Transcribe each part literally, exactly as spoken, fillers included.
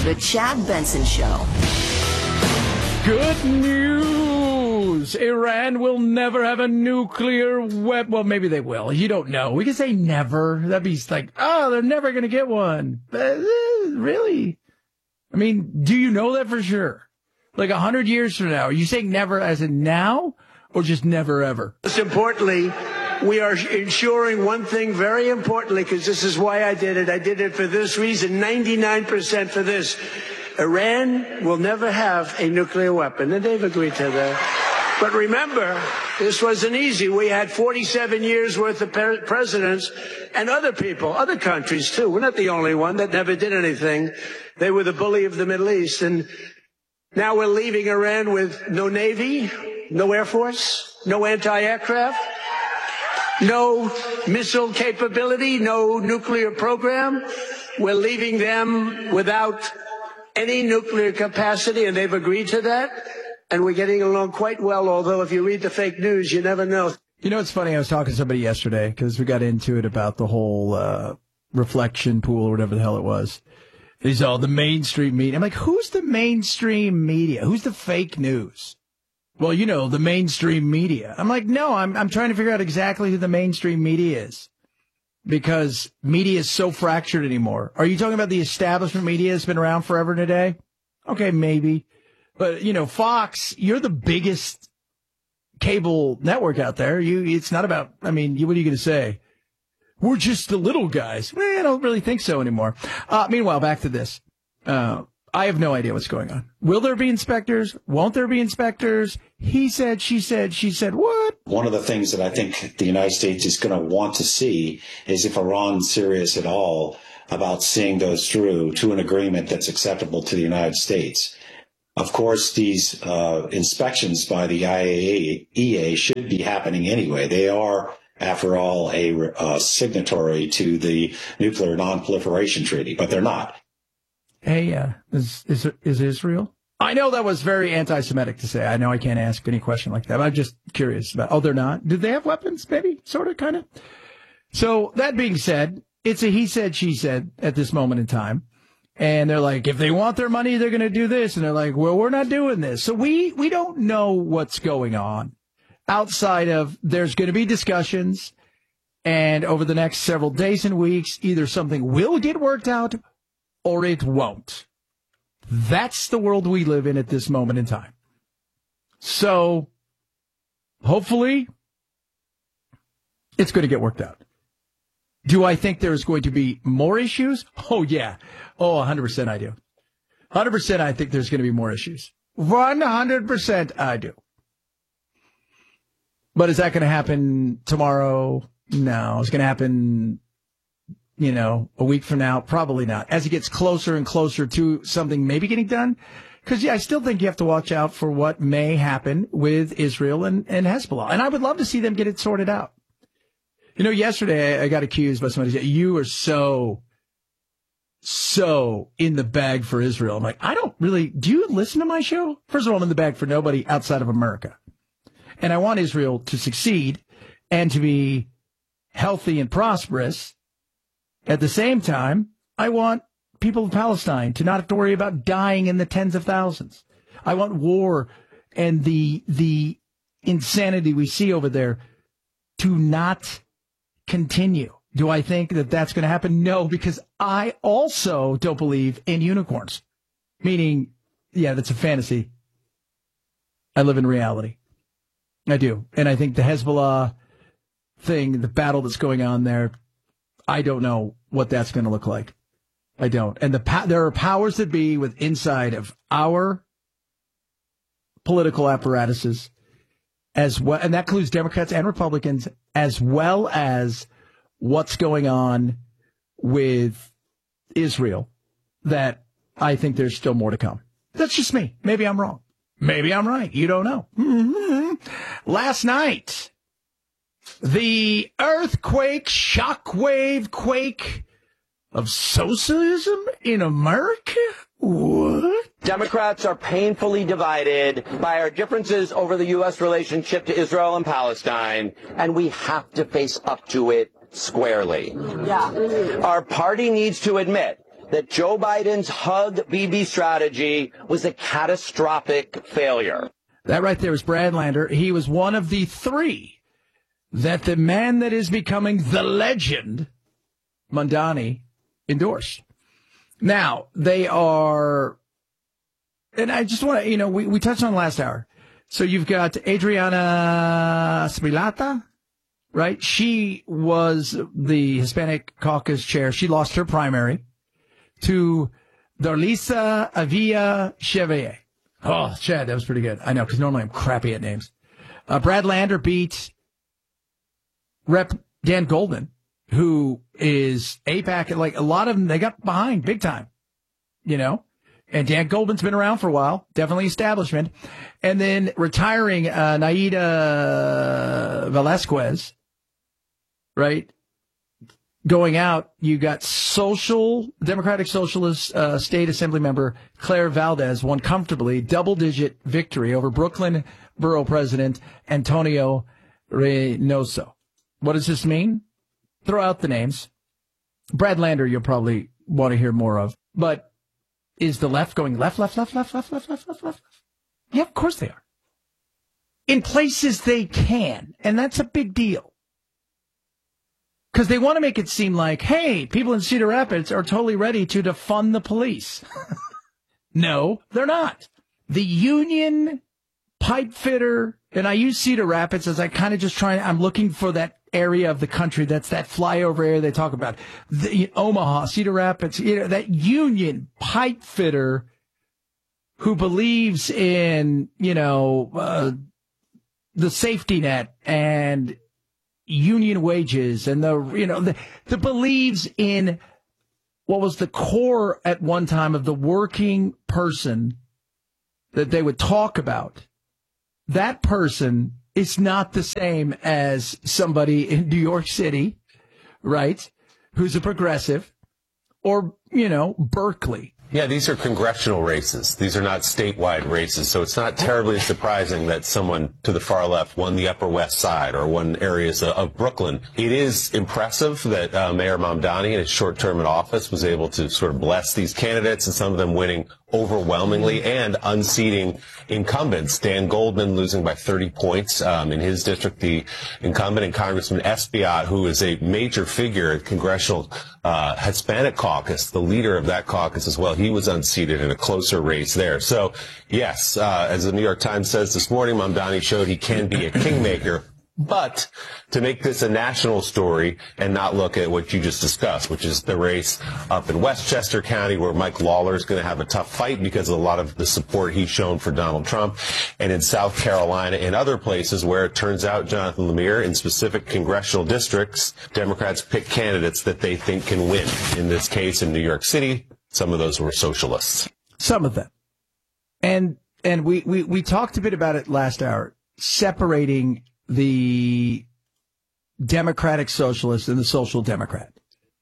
The Chad Benson Show. Good news! Iran will never have a nuclear weapon. Well, maybe they will. You don't know. We can say never. That'd be like, oh, they're never going to get one. But, uh, really? I mean, do you know that for sure? Like a hundred years from now, are you saying never as in now or just never ever? Most importantly, we are ensuring one thing very importantly, because this is why I did it. I did it for this reason, ninety-nine percent for this. Iran will never have a nuclear weapon, and they've agreed to that. But remember, this wasn't easy. We had forty-seven years worth of presidents and other people, other countries too. We're not the only one that never did anything. They were the bully of the Middle East. And now we're leaving Iran with no Navy, no Air Force, no anti-aircraft, no missile capability, no nuclear program. We're leaving them without any nuclear capacity, and they've agreed to that. And we're getting along quite well, although if you read the fake news, you never know. You know, it's funny. I was talking to somebody yesterday because we got into it about the whole uh, reflection pool or whatever the hell it was. He's all the mainstream media. I'm like, who's the mainstream media? Who's the fake news? Well, you know, the mainstream media. I'm like, no, I'm I'm trying to figure out exactly who the mainstream media is. Because media is so fractured anymore. Are you talking about the establishment media that's been around forever and a day? Okay, maybe. But, you know, Fox, you're the biggest cable network out there. You, it's not about, I mean, you, what are you going to say? We're just the little guys. Eh, I don't really think so anymore. Uh, meanwhile, back to this. Uh, I have no idea what's going on. Will there be inspectors? Won't there be inspectors? He said, she said, she said, what? One of the things that I think the United States is going to want to see is if Iran's serious at all about seeing those through to an agreement that's acceptable to the United States. Of course, these uh, inspections by the I A E A should be happening anyway. They are, after all, a uh, signatory to the Nuclear Non-Proliferation Treaty, but they're not. Hey, uh, is, is, is Israel? I know that was very anti-Semitic to say. I know I can't ask any question like that, but I'm just curious about, oh, they're not? Did they have weapons? Maybe, sort of, kind of. So that being said, it's a he said, she said at this moment in time. And they're like, if they want their money, they're going to do this. And they're like, well, we're not doing this. So we, we don't know what's going on outside of there's going to be discussions. And over the next several days and weeks, either something will get worked out or it won't. That's the world we live in at this moment in time. So hopefully it's going to get worked out. Do I think there's going to be more issues? Oh, yeah. Oh, one hundred percent I do. one hundred percent I think there's going to be more issues. one hundred percent I do. But is that going to happen tomorrow? No. It's going to happen, you know, a week from now? Probably not. As it gets closer and closer to something maybe getting done. Because, yeah, I still think you have to watch out for what may happen with Israel and, and Hezbollah. And I would love to see them get it sorted out. You know, yesterday I got accused by somebody saying, you are so, so in the bag for Israel. I'm like, I don't really, do you listen to my show? First of all, I'm in the bag for nobody outside of America. And I want Israel to succeed and to be healthy and prosperous. At the same time, I want people of Palestine to not have to worry about dying in the tens of thousands. I want war and the, the insanity we see over there to not continue. Do I think that that's going to happen? No, because I also don't believe in unicorns. Meaning, yeah, that's a fantasy. I live in reality. I do. And I think the Hezbollah thing, the battle that's going on there, I don't know what that's going to look like. I don't. And the there are powers that be with inside of our political apparatuses as well, and that includes Democrats and Republicans, as well as what's going on with Israel, that I think there's still more to come. That's just me. Maybe I'm wrong. Maybe I'm right. You don't know. Mm-hmm. Last night, the earthquake, shockwave quake of socialism in America? What? Democrats are painfully divided by our differences over the U S relationship to Israel and Palestine, and we have to face up to it squarely. Yeah. Our party needs to admit that Joe Biden's Hug Bibi strategy was a catastrophic failure. That right there was Brad Lander. He was one of the three that the man that is becoming the legend, Mamdani, endorsed. Now, they are, and I just want to, you know, we, we touched on last hour. So you've got Adriana Spilata, right? She was the Hispanic caucus chair. She lost her primary to Darlisa Avila Chevalier. Oh, Chad, that was pretty good. I know, because normally I'm crappy at names. Uh, Brad Lander beat Rep Dan Goldman, who is A PAC. Like a lot of them, they got behind big time, you know. And Dan Goldman's been around for a while, definitely establishment. And then retiring uh, Naida Velasquez, right? Going out, you got social, Democratic Socialist uh, State Assembly member Claire Valdez won comfortably, double-digit victory over Brooklyn Borough President Antonio Reynoso. What does this mean? Throw out the names. Brad Lander, you'll probably want to hear more of. But is the left going left, left, left, left, left, left, left, left, left? Yeah, of course they are. In places they can, and that's a big deal. Because they want to make it seem like, hey, people in Cedar Rapids are totally ready to defund the police. No, they're not. The union pipe fitter, and I use Cedar Rapids as I kind of just try, I'm looking for that area of the country that's that flyover area they talk about. The, Omaha, Cedar Rapids, you know, that union pipe fitter who believes in, you know, uh, the safety net and union wages and the, you know, the, the believes in what was the core at one time of the working person that they would talk about. That person is not the same as somebody in New York City, right, who's a progressive, or, you know, Berkeley. Yeah, these are congressional races. These are not statewide races. So it's not terribly surprising that someone to the far left won the Upper West Side or won areas of Brooklyn. It is impressive that uh, Mayor Mamdani, in his short term in office, was able to sort of bless these candidates, and some of them winning overwhelmingly and unseating incumbents. Dan Goldman losing by thirty points um, in his district. The incumbent and Congressman Espaillat, who is a major figure in Congressional uh, Hispanic Caucus, the leader of that caucus as well, he was unseated in a closer race there. So, yes, uh, as the New York Times says this morning, Mamdani showed he can be a kingmaker. But to make this a national story and not look at what you just discussed, which is the race up in Westchester County, where Mike Lawler is going to have a tough fight because of a lot of the support he's shown for Donald Trump, and in South Carolina and other places where it turns out, Jonathan Lemire, in specific congressional districts, Democrats pick candidates that they think can win. In this case, in New York City, some of those were socialists. Some of them. And and we, we, we talked a bit about it last hour, separating the Democratic Socialist and the Social Democrat.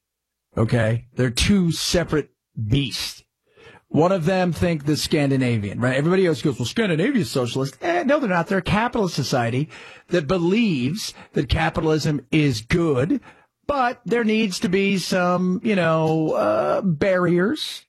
Okay? They're two separate beasts. One of them think the Scandinavian, right? Everybody else goes, well, Scandinavian socialist. Eh, no, they're not. They're a capitalist society that believes that capitalism is good, but there needs to be some, you know, uh, barriers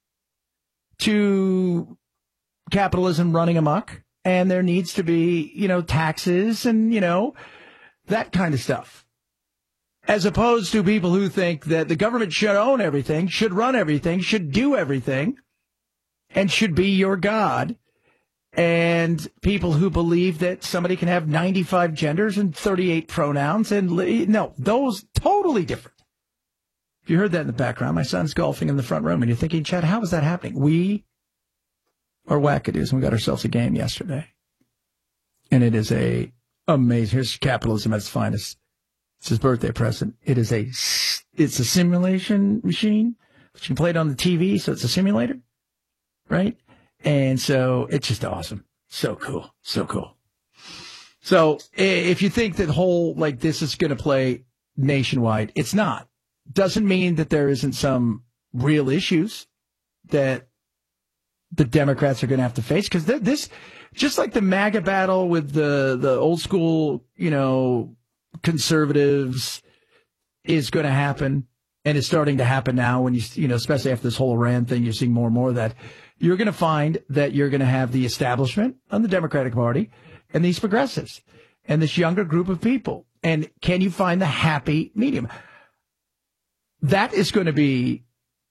to capitalism running amok. And there needs to be, you know, taxes and, you know, that kind of stuff. As opposed to people who think that the government should own everything, should run everything, should do everything, and should be your God. And people who believe that somebody can have ninety-five genders and thirty-eight pronouns. And no, those totally different. If you heard that in the background, my son's golfing in the front room, and you're thinking, Chad, how is that happening? We are wackadoos, and we got ourselves a game yesterday. And it is a amazing, here's capitalism at its finest. It's his birthday present. It is a, it's a simulation machine, but you can play it on the T V, so it's a simulator, right? And so it's just awesome. So cool. So cool. So if you think that whole, like, this is going to play nationwide, it's not. Doesn't mean that there isn't some real issues that the Democrats are going to have to face, because this, just like the MAGA battle with the, the old school, you know, conservatives is going to happen, and it's starting to happen now when you, you know, especially after this whole Iran thing, you're seeing more and more of that. You're going to find that you're going to have the establishment on the Democratic Party and these progressives and this younger group of people. And can you find the happy medium? That is going to be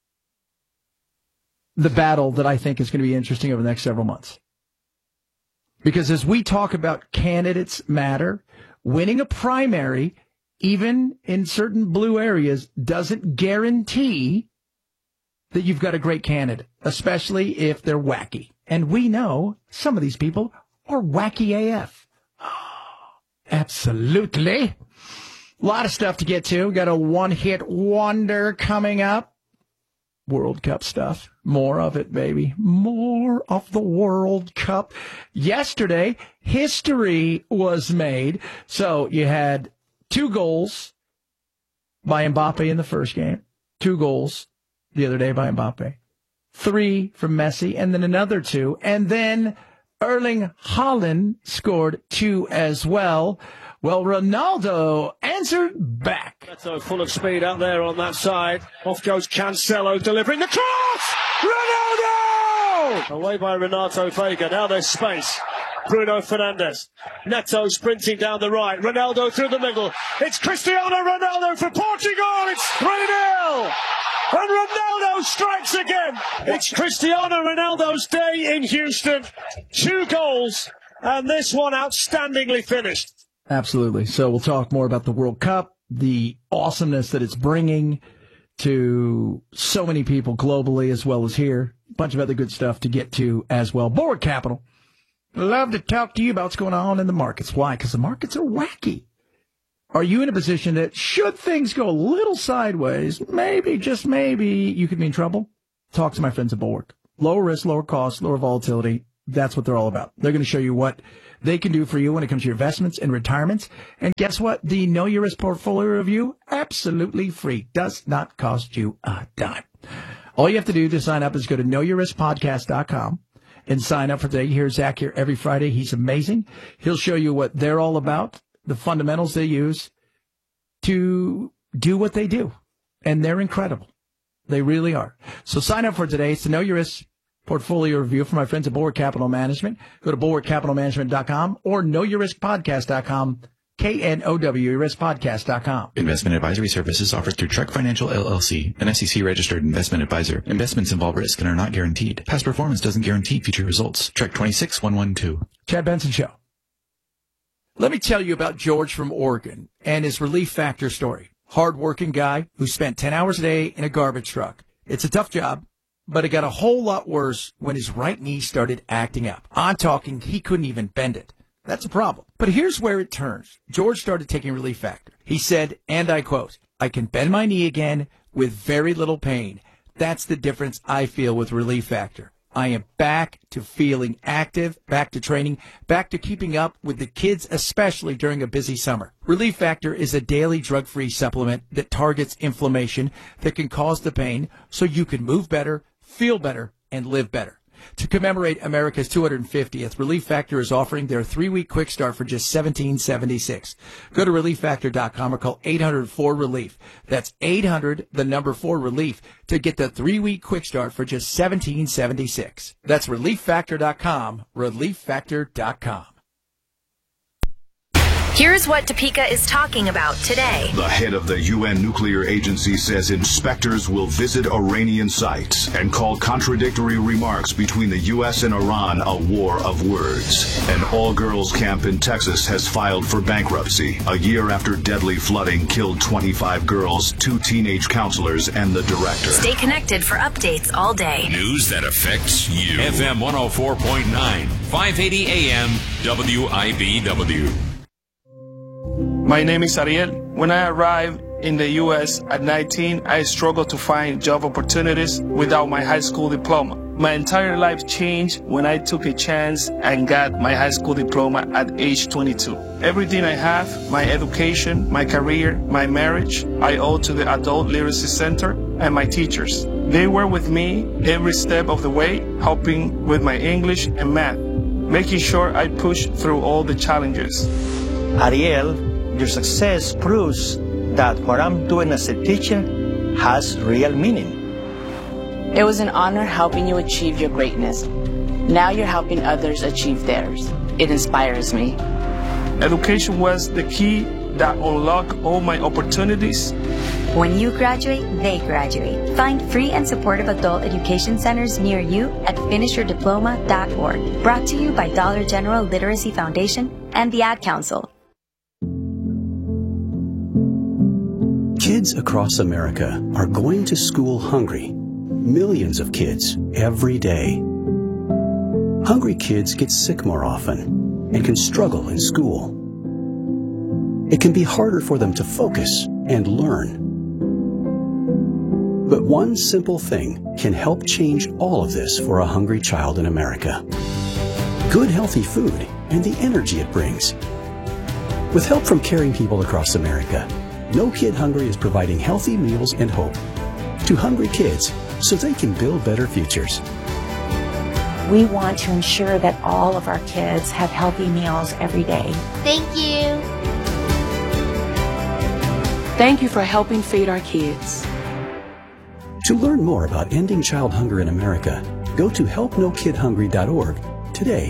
the battle that I think is going to be interesting over the next several months. Because as we talk about candidates matter, winning a primary, even in certain blue areas, doesn't guarantee that you've got a great candidate, especially if they're wacky. And we know some of these people are wacky A F. Absolutely. A lot of stuff to get to. Got a one-hit wonder coming up. World Cup stuff. More of it, baby. More of the World Cup. Yesterday, history was made. So you had two goals by Mbappe in the first game. Two goals the other day by Mbappe. Three from Messi, and then another two. And then Erling Haaland scored two as well. Well, Ronaldo answered back. Neto full of speed out there on that side. Off goes Cancelo, delivering the cross! Ronaldo! Away by Renato Vega. Now there's space. Bruno Fernandes. Neto sprinting down the right. Ronaldo through the middle. It's Cristiano Ronaldo for Portugal. It's three nil. And Ronaldo strikes again. It's Cristiano Ronaldo's day in Houston. Two goals, and this one outstandingly finished. Absolutely. So we'll talk more about the World Cup, the awesomeness that it's bringing to so many people globally as well as here. A bunch of other good stuff to get to as well. Bulwark Capital. Love to talk to you about what's going on in the markets. Why? Because the markets are wacky. Are you in a position that should things go a little sideways, maybe, just maybe, you could be in trouble? Talk to my friends at Bulwark. Lower risk, lower cost, lower volatility. That's what they're all about. They're going to show you what they can do for you when it comes to your investments and retirements. And guess what? The Know Your Risk portfolio review, absolutely free. Does not cost you a dime. All you have to do to sign up is go to know your risk podcast dot com and sign up for today. You hear Zach here every Friday. He's amazing. He'll show you what they're all about, the fundamentals they use to do what they do. And they're incredible. They really are. So sign up for today. It's the Know Your Risk portfolio review from my friends at Bulwark Capital Management. Go to bulwark capital management dot com or know your risk podcast dot com. K N O W, risk podcast dot com. Investment advisory services offered through Trek Financial L L C, an S E C-registered investment advisor. Investments involve risk and are not guaranteed. Past performance doesn't guarantee future results. Trek twenty-six one twelve. Chad Benson Show. Let me tell you about George from Oregon and his Relief Factor story. Hard-working guy who spent ten hours a day in a garbage truck. It's a tough job, but it got a whole lot worse when his right knee started acting up. I'm talking he couldn't even bend it. That's a problem. But here's where it turns. George started taking Relief Factor. He said, and I quote, "I can bend my knee again with very little pain. That's the difference I feel with Relief Factor. I am back to feeling active, back to training, back to keeping up with the kids, especially during a busy summer." Relief Factor is a daily drug-free supplement that targets inflammation that can cause the pain so you can move better, feel better, and live better. To commemorate America's two hundred fiftieth, Relief Factor is offering their three-week quick start for just seventeen seventy-six. Go to relief factor dot com or call eight hundred four relief. That's eight hundred, the number four relief, to get the three-week quick start for just seventeen seventy-six. That's relief factor dot com, relief factor dot com. Here's what Topeka is talking about today. The head of the U N nuclear agency says inspectors will visit Iranian sites and called contradictory remarks between the U S and Iran a war of words. An all-girls camp in Texas has filed for bankruptcy a year after deadly flooding killed twenty-five girls, two teenage counselors, and the director. Stay connected for updates all day. News that affects you. F M one oh four point nine, five eighty A M, W I B W. My name is Ariel. When I arrived in the U S at nineteen, I struggled to find job opportunities without my high school diploma. My entire life changed when I took a chance and got my high school diploma at age twenty-two. Everything I have, my education, my career, my marriage, I owe to the Adult Literacy Center and my teachers. They were with me every step of the way, helping with my English and math, making sure I pushed through all the challenges. Ariel, your success proves that what I'm doing as a teacher has real meaning. It was an honor helping you achieve your greatness. Now you're helping others achieve theirs. It inspires me. Education was the key that unlocked all my opportunities. When you graduate, they graduate. Find free and supportive adult education centers near you at finish your diploma dot org. Brought to you by Dollar General Literacy Foundation and the Ad Council. Kids across America are going to school hungry. Millions of kids every day. Hungry kids get sick more often and can struggle in school. It can be harder for them to focus and learn. But one simple thing can help change all of this for a hungry child in America. Good healthy food and the energy it brings. With help from caring people across America, No Kid Hungry is providing healthy meals and hope to hungry kids so they can build better futures. We want to ensure that all of our kids have healthy meals every day. Thank you. Thank you for helping feed our kids. To learn more about ending child hunger in America, go to help no kid hungry dot org today.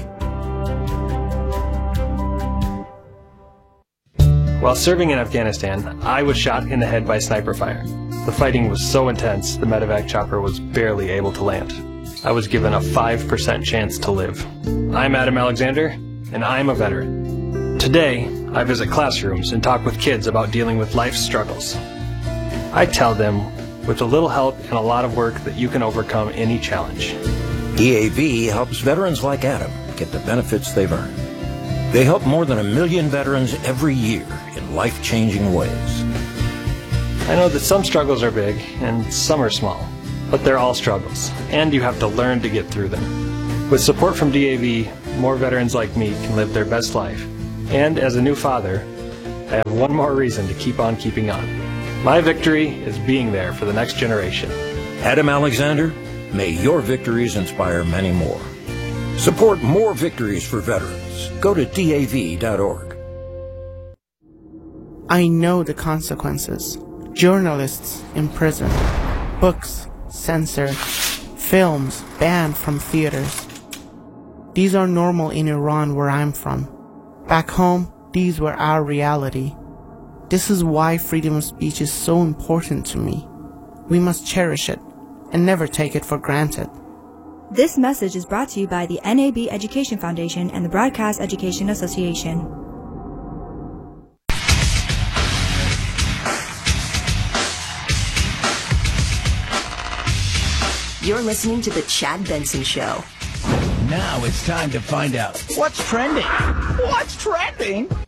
While serving in Afghanistan, I was shot in the head by sniper fire. The fighting was so intense, the medevac chopper was barely able to land. I was given a five percent chance to live. I'm Adam Alexander, and I'm a veteran. Today, I visit classrooms and talk with kids about dealing with life's struggles. I tell them, with a little help and a lot of work, that you can overcome any challenge. D A V helps veterans like Adam get the benefits they've earned. They help more than a million veterans every year in life-changing ways. I know that some struggles are big and some are small, but they're all struggles, and you have to learn to get through them. With support from D A V, more veterans like me can live their best life. And as a new father, I have one more reason to keep on keeping on. My victory is being there for the next generation. Adam Alexander, may your victories inspire many more. Support more victories for veterans. Go to D A V dot org. I know the consequences. Journalists in prison. Books censored. Films banned from theaters. These are normal in Iran, where I'm from. Back home, these were our reality. This is why freedom of speech is so important to me. We must cherish it and never take it for granted. This message is brought to you by the N A B Education Foundation and the Broadcast Education Association. You're listening to The Chad Benson Show. Now it's time to find out what's trending. What's trending?